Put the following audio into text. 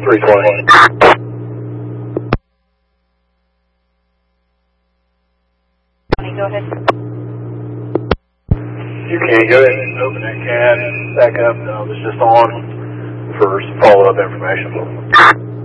320. Go ahead. You can go ahead and open that can back up. I was just on for some follow-up information.